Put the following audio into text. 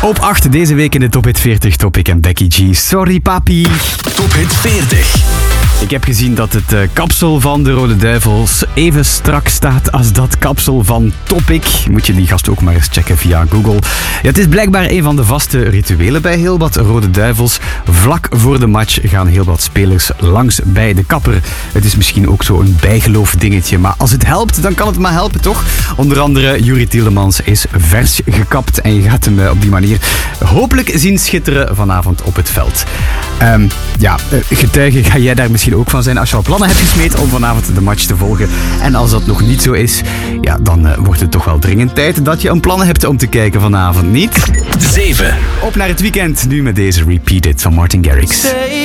Op 8 deze week in de Top Hit 40, Topic en Becky G. Sorry papi. Top Hit 40. Ik heb gezien dat het kapsel van de Rode Duivels even strak staat als dat kapsel van Topic. Moet je die gast ook maar eens checken via Google. Ja, het is blijkbaar een van de vaste rituelen bij heel wat Rode Duivels. Vlak voor de match gaan heel wat spelers langs bij de kapper. Het is misschien ook zo'n bijgeloof dingetje, maar als het helpt, dan kan het maar helpen, toch? Onder andere Juri Tielemans is vers gekapt en je gaat hem op die manier hopelijk zien schitteren vanavond op het veld. Getuige, ga jij daar misschien ook van zijn als je al plannen hebt gesmeed om vanavond de match te volgen. En als dat nog niet zo is, ja, dan wordt het toch wel dringend tijd dat je een plan hebt om te kijken vanavond, niet? 7. Op naar het weekend, nu met deze Repeat It van Martin Garrix.